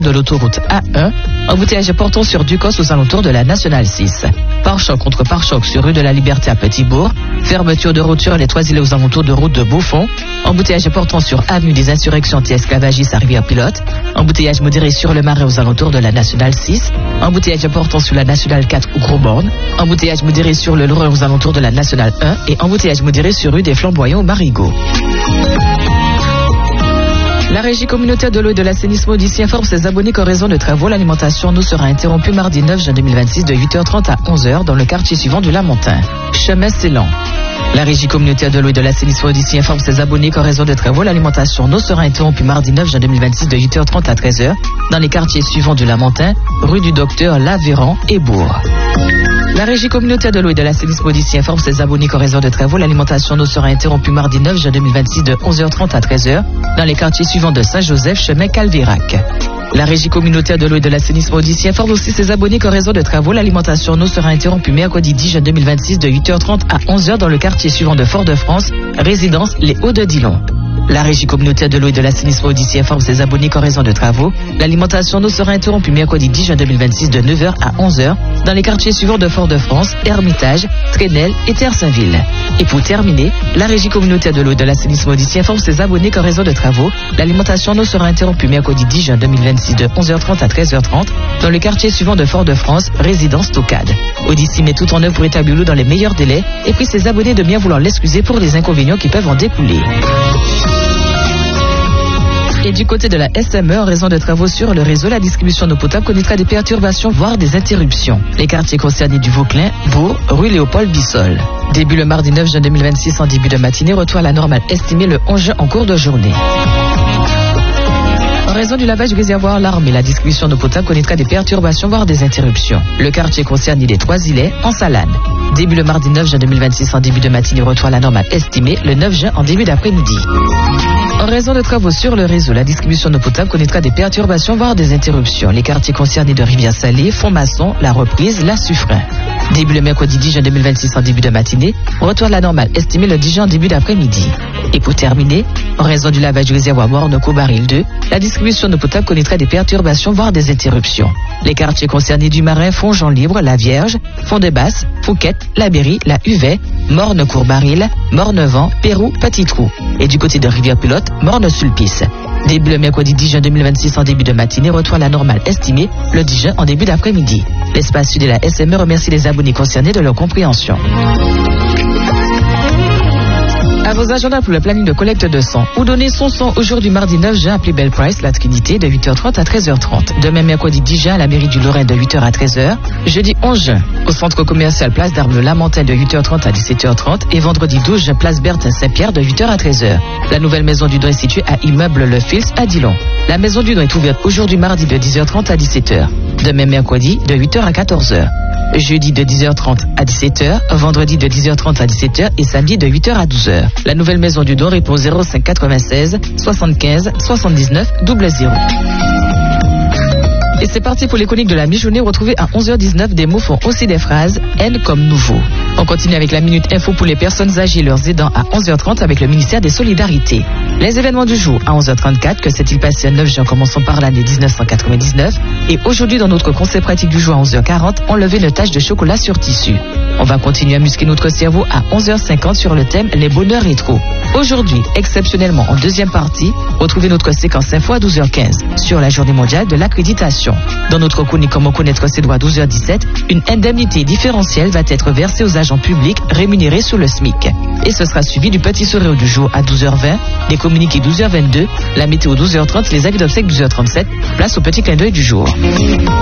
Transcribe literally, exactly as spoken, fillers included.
de l'autoroute A un, embouteillage portant sur Ducos aux alentours de la Nationale six. Pare-choc contre pare-choc sur rue de la Liberté à Petit-Bourg, fermeture de route sur les Trois-Îlets aux alentours de route de Beaufort, embouteillage portant sur avenue des Insurrections anti-esclavagistes à Rivière-Pilote, embouteillage modéré sur le Marais aux alentours de la Nationale six, embouteillage portant sur la Nationale quatre ou Gros-Borne, embouteillage modéré sur le Lorrain aux alentours de la Nationale un et embouteillage modéré sur rue des Flamboyants au Marigot. La régie communautaire de l'eau et de l'assainissement d'ici informe ses abonnés qu'en raison de travaux, l'alimentation nous sera interrompue mardi neuf juin deux mille vingt-six de huit heures trente à onze heures dans le quartier suivant du Lamentin. Chemin Célan. La régie communautaire de l'eau et de l'assainissement d'ici informe ses abonnés qu'en raison de travaux, l'alimentation nous sera interrompue mardi neuf juin deux mille vingt-six de huit heures trente à treize heures dans les quartiers suivants du Lamentin, rue du Docteur Lavéran et Bourg. La régie communautaire de l'eau et de l'assainissement d'ici informe ses abonnés qu'en raison de travaux, l'alimentation nous sera interrompue mardi neuf juin deux mille vingt-six de onze heures trente à treize heures dans les quartiers suivants de Saint-Joseph, chemin Calvérac. La régie communautaire de l'eau et de l'assainissement d'ici informe aussi ses abonnés qu'en raison de travaux, l'alimentation nous sera interrompue mercredi dix juin deux mille vingt-six de huit heures trente à onze heures dans le quartier suivant de Fort-de-France, résidence Les Hauts de Dillon. La régie communautaire de l'eau et de l'assainissement d'ici informe ses abonnés qu'en raison de travaux, l'alimentation nous sera interrompue mercredi dix juin deux mille vingt-six de neuf heures à onze heures dans les quartiers suivants de Fort-de-France, Hermitage, Trénel et Terre-Saint-Ville. Et pour terminer, la régie communautaire de l'eau et de l'assainissement d'ici informe ses abonnés qu'en raison de travaux, l'alimentation nous sera interrompue mercredi dix juin deux mille vingt-six de onze heures trente à treize heures trente dans le quartier suivant de Fort-de-France, résidence Tocade. Odyssey met tout en œuvre pour établir l'eau dans les meilleurs délais et prie ses abonnés de bien vouloir l'excuser pour les inconvénients qui peuvent en découler. Et du côté de la S M E, en raison de travaux sur le réseau, la distribution d'eau potable connaîtra des perturbations, voire des interruptions. Les quartiers concernés du Vauclin, Bourg, rue Léopold Bissol. Début le mardi neuf juin deux mille vingt-six en début de matinée, retour à la normale estimé le onze juin en cours de journée. En raison du lavage du réservoir L'Armée, la distribution d'eau potable connaîtra des perturbations, voire des interruptions. Le quartier concerné des Trois-Îlets, en Salane. Début le mardi neuf juin deux mille vingt-six en début de matinée, retour à la normale estimé le neuf juin en début d'après-midi. En raison de travaux sur le réseau, la distribution d'eau potable connaîtra des perturbations, voire des interruptions. Les quartiers concernés de Rivière-Salée, Font-Maçon, La Reprise, La Suffren. Début le mercredi dix juin deux mille vingt-six en début de matinée, retour à la normale estimé le dix juin en début d'après-midi. Et pour terminer, en raison du lavage du réservoir Morne-Cobaril deux, la distribution d'eau potable connaîtra des perturbations, voire des interruptions. Les quartiers concernés du Marin, Font-Jean-Libre, La Vierge, Font-de-Basse, Fouquet, La Berry, La Huvet, Morne-Courbaril, Morne-Vent, Pérou, Petit-Trou. Et du côté de Rivière-Pilote, Morne-Sulpice. Début le mercredi dix juin deux mille vingt-six en début de matinée, retour à la normale estimé le dix juin en début d'après-midi. L'espace sud de la S M E remercie les abonnés concernés de leur compréhension. À vos agendas pour le planning de collecte de sang. Où donner son sang aujourd'hui mardi neuf juin à Plus Belle Price, la Trinité, de huit heures trente à treize heures trente. Demain mercredi dix juin à la mairie du Lorrain de huit heures à treize heures. Jeudi onze juin au centre commercial Place d'Armes le Lamentin de huit heures trente à dix-sept heures trente. Et vendredi douze juin Place Bertin Saint-Pierre de huit heures à treize heures. La nouvelle maison du don est située à Immeuble Le Fils à Dillon. La maison du don est ouverte aujourd'hui mardi de dix heures trente à dix-sept heures. Demain mercredi de huit heures à quatorze heures. Jeudi de dix heures trente à dix-sept heures, vendredi de dix heures trente à dix-sept heures et samedi de huit heures à douze heures. La nouvelle maison du don répond zéro cinq quatre-vingt-seize soixante-quinze soixante-dix-neuf zéro zéro. Et c'est parti pour les chroniques de la mi-journée. Retrouvez à onze heures dix-neuf, des mots font aussi des phrases. N comme nouveau. On continue avec la Minute Info pour les personnes âgées et leurs aidants à onze heures trente avec le ministère des Solidarités. Les événements du jour à onze heures trente-quatre. Que s'est-il passé le neuf juin commençant par l'année dix-neuf cent quatre-vingt-dix-neuf. Et aujourd'hui dans notre conseil pratique du jour à onze heures quarante, enlever une tache de chocolat sur tissu. On va continuer à muscler notre cerveau à onze heures cinquante sur le thème les bonheurs rétro. Aujourd'hui, exceptionnellement en deuxième partie, retrouvez notre séquence info à douze heures quinze sur la journée mondiale de l'accréditation. Dans notre chronique Comment connaître ses droits à douze heures dix-sept, une indemnité différentielle va être versée aux agents publics rémunérés sous le SMIC. Et ce sera suivi du petit sourire du jour à douze heures vingt, des communiqués douze heures vingt-deux, la météo douze heures trente, les avis d'obsèques douze heures trente-sept. Place au petit clin d'œil du jour.